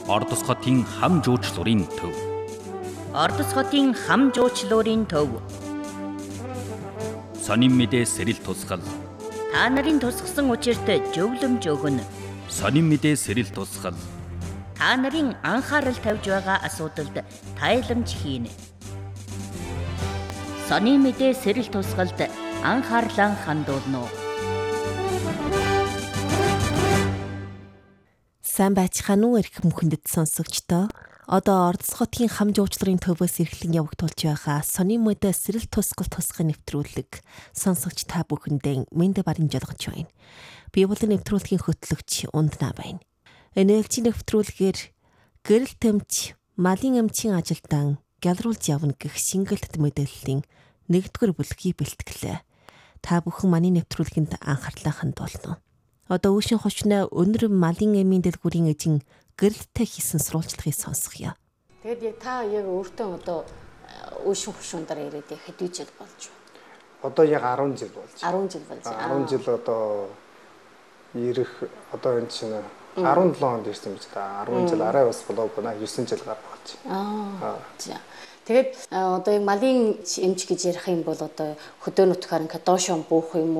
Ордос хотын хам жуучлуурын төв. Ордос хотын хам жуучлуурын төв. Сонин мэдээ сэрэл тусгал. Та нарын тусгсан учирт зөвлөмж өгнө. Сонин мэдээ сэрэл тусгал. Та нарын анхаарал тавьж байгаа асуудалд тайламж хийнэ. Сонин мэдээ сэрэл тусгалд анхаарлаа хандуулно. Сайн байцгаана уу эрх мөхөндөд сонсогчдоо. Одоо Ордос хотын хам жуучлалын төвөөс эрхлэн явагдуулж байгаа сонин мэдээ сэрэл тусгал тусгай нэвтрүүлэг сонсогч та бүхэндээ мэндэ барин жолгож байна. Би бол нэвтрүүлгийн хөтлөгч Ундна байна. Энерги нэвтрүүлгээр гэрэл тэмч малын эмчийн ажилдан гялруулж явна гэх шингэлт мэдээллийн 1-р бүлгийг бэлтгэлээ. Та бүхэн манай нэвтрүүлгэнд анхаарлаа хандуулно. Одоо үүшин хошноо өнөр малын эмийн дэлгүүрийн эжин гэрэлтэй хийсэн сурвалжлагыг сонсгоё. Тэгэд яг та яг өөртөө одоо үүшин хошуундаар ирээд хэдий жил болж байна? Одоо яг 10 жил болж байна. 10 жил болж 10 байна. жил одоо ирэх одоо энэ чинь 17 онд ирсэн биз дээ. 10 жил арай бас болоогүй наа 9 жил гар болж байна. За. Тэгээд одоо яг малын эмч гэж ярих юм бол одоо хөдөө нутгаар ингээд доошоо буух юм